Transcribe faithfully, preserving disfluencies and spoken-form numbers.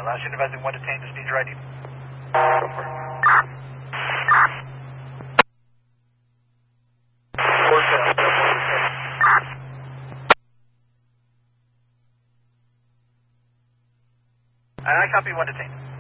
last unit advising one detained, just need your I D. I copy one detained.